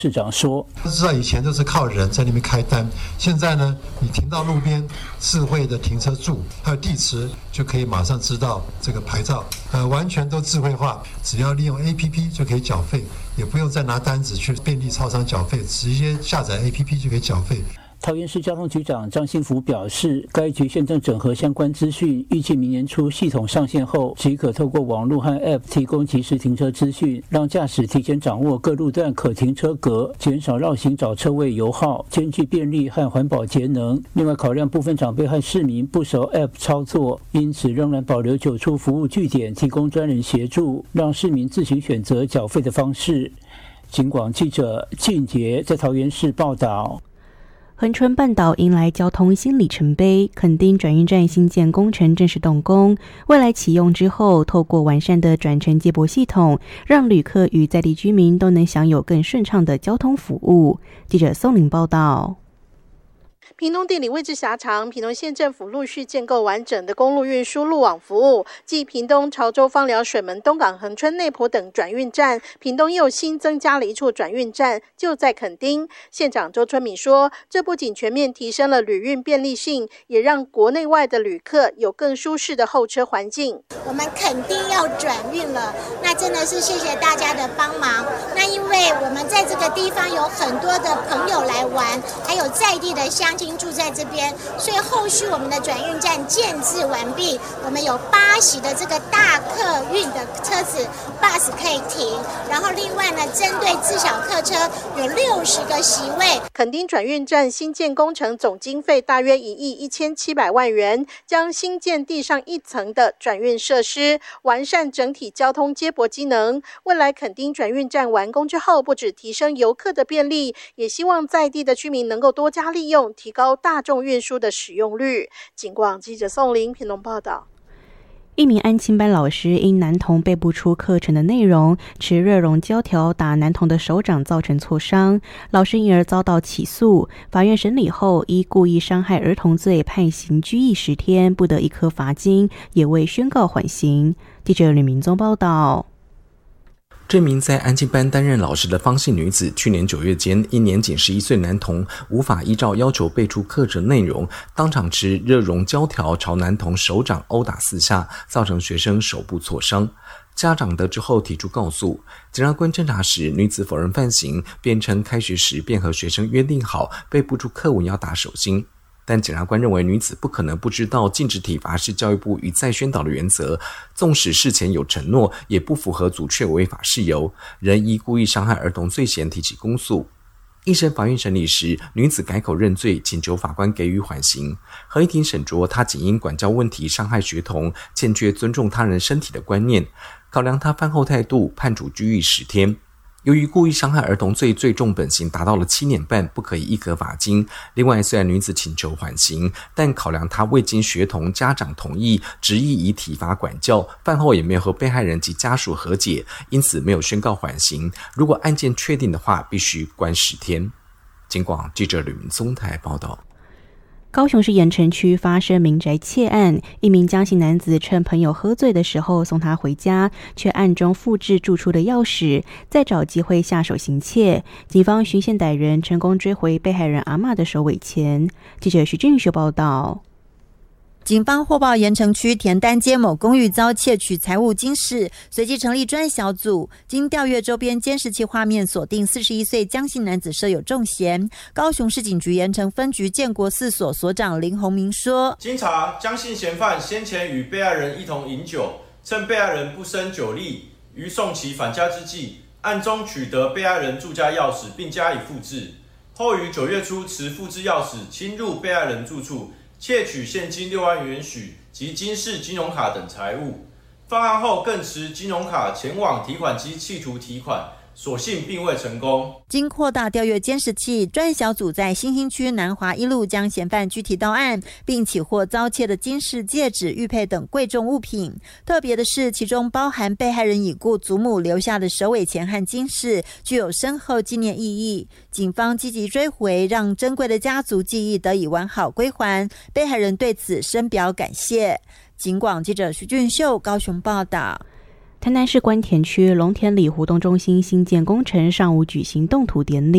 市长说：“ 知道以前都是靠人在那边开单，现在呢，你停到路边，智慧的停车柱还有地磁就可以马上知道这个牌照，完全都智慧化，只要利用 APP 就可以缴费，也不用再拿单子去便利超商缴费，直接下载 APP 就可以缴费。” 桃园市交通局长张信福表示，该局现正整合相关资讯，预计明年初系统上线后，即可透过网络和 App 提供即时停车资讯，让驾驶提前掌握各路段可停车格，减少绕行找车位油耗，兼具便利和环保节能。另外，考量部分长辈和市民不熟 App 操作，因此仍然保留9处服务据点，提供专人协助，让市民自行选择缴费的方式。警广记者靳杰在桃园市报道。 恒春半岛迎来交通新里程碑，垦丁转运站新建工程正式动工，未来启用之后，透过完善的转乘接驳系统，让旅客与在地居民都能享有更顺畅的交通服务。记者宋玲报道。 屏东地理位置狭长，屏东县政府陆续建构完整的公路运输路网服务，继屏东、潮州、枋寮、水门、东港、恒春、内埔等转运站，屏东又新增加了一处转运站，就在垦丁。县长周春米说，这不仅全面提升了旅运便利性，也让国内外的旅客有更舒适的候车环境。 我们垦丁要转运了，那真的是谢谢大家的帮忙。那因为我们在这个地方有很多的朋友来玩，还有在地的乡亲住在这边，所以后续我们的转运站建置完毕，我们有8席的这个大客运的车子 bus 可以停，然后另外呢，针对自小客车有60个席位。 垦丁转运站新建工程总经费大约1亿1700万元，将新建地上1层的转运设施，完善整体交通接驳机能。未来垦丁转运站完工之后，不只提升游客的便利，也希望在地的居民能够多加利用，提高大众运输的使用率。警广记者宋玲屏东报道。 一名安亲班老师因男童背不出课程的内容，持热熔胶条打男童的手掌，造成挫伤，老师因而遭到起诉。法院审理后，依故意伤害儿童罪判刑拘役10天，不得一颗罚金，也未宣告缓刑。记者吕明宗报道。 这名在安亲班担任老师的方姓女子，去年9月间，因年仅11岁男童无法依照要求背出课程内容，当场持热熔胶条朝男童手掌殴打4下，造成学生手部挫伤。家长得知后提出告诉，检察官侦查时，女子否认犯行，辩称开学时便和学生约定好背不出课文要打手心。但检察官认为女子不可能不知道禁止体罚是教育部一再宣导的原则，纵使事前有承诺，也不符合阻却违法事由，仍依故意伤害儿童罪嫌提起公诉。一审法院审理时，女子改口认罪，请求法官给予缓刑。合议庭审酌她仅因管教问题伤害学童，欠缺尊重他人身体的观念，考量她犯后态度，判处拘役10天。由于故意伤害儿童罪最重本刑达到了7年半，不可以一颗罚金。另外，虽然女子请求缓刑，但考量她未经学童家长同意，执意以体罚管教，饭后也没有和被害人及家属和解，因此没有宣告缓刑。如果案件确定的话，必须关10天。警广记者吕明宗台报道。 高雄市盐埕区发生民宅窃案，一名江姓男子趁朋友喝醉的时候送他回家，却暗中复制住处的钥匙，再找机会下手行窃。警方循线逮人，成功追回被害人阿嬷的首尾钱。记者徐俊秀报道。 警方获报盐埕区田丹街某公寓遭窃取财物金饰，随即成立专案小组，经调阅周边监视器画面，锁定41岁江姓男子设有重嫌。高雄市警局盐埕分局建国4所所长林宏明说， 经查，江姓嫌犯先前与被害人一同饮酒，趁被害人不胜酒力，于送其返家之际，暗中取得被害人住家钥匙并加以复制，后于9月初持复制钥匙侵入被害人住处，窃取现金6万元许及金饰、金融卡等财物。犯案后更持金融卡前往提款机企图提款，所幸并未成功。 经扩大调阅监视器，专案小组在新兴区南华一路将嫌犯具体到案，并起获遭窃的金饰、戒指、玉佩等贵重物品。特别的是，其中包含被害人已故祖母留下的首尾钱和金饰，具有深厚纪念意义。警方积极追回，让珍贵的家族记忆得以完好归还。被害人对此深表感谢。警广记者徐俊秀高雄报道。台南市关田区龙田里活动中心新建工程上午举行动土典礼。